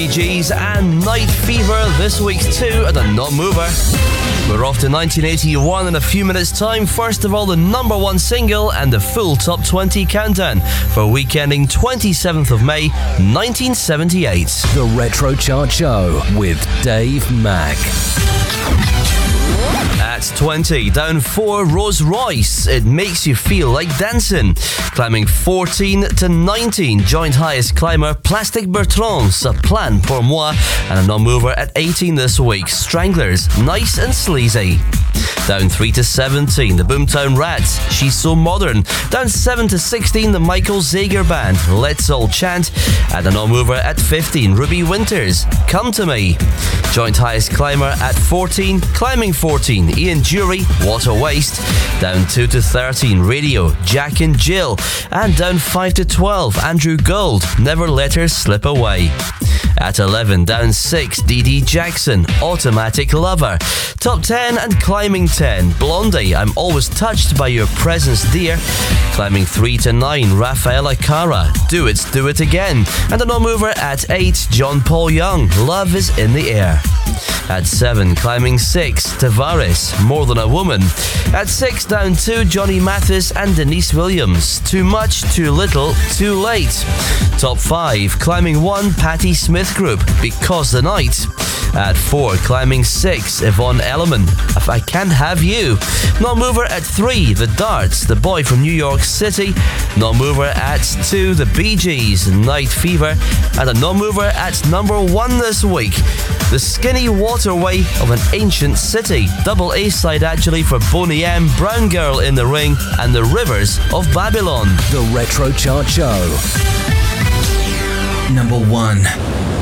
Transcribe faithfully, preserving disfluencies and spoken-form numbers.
Bee Gees and Night Fever, this week's two and a non-mover. We're off to nineteen eighty-one in a few minutes' time. First of all, the number one single and the full top twenty countdown for week ending twenty-seventh of May, nineteen seventy-eight. The Retro Chart Show with Dave Mack. At twenty, down four, Rolls Royce, It Makes You Feel Like Dancing. Climbing fourteen to nineteen, joint highest climber Plastic Bertrand, Ce Plan Pour Moi. And a non-mover at eighteen this week, Stranglers, Nice and Sleazy. Down three to seventeen, the Boomtown Rats, She's So Modern. Down seven to sixteen, the Michael Zager Band, Let's All Chant. And a non-mover at fifteen, Ruby Winters, Come To Me. Joint highest climber at fourteen, climbing fourteen, Ian Dury, What a Waste. Down two to thirteen, Radio, Jack and Jill. And down five to twelve, Andrew Gold, Never Let Her Slip Away. At eleven, down six, Dee Dee Jackson, Automatic Lover. Top ten and climbing ten, Blondie, I'm Always Touched by Your Presence Dear. Climbing three to nine, Rafaela Cara, Do It, Do It Again. And a non-mover at eight, John Paul Young, Love Is In The Air. At seven, climbing six, Tavares, More Than a Woman. At six, down two, Johnny Mathis and Denise Williams, Too Much, Too Little, Too Late. Top five, climbing one, Patti Smith Group, Because the Night. At four, climbing six, Yvonne Elliman, If I Can't Have You. Non-mover at three, The Darts, The Boy from New York City. Non-mover at two, The Bee Gees, Night Fever. And a non-mover at number one this week, The Skinny Waterway of an Ancient City. Double A-side actually for Boney M, Brown Girl in the Ring, and The Rivers of Babylon. The Retro Chart Show. Number one.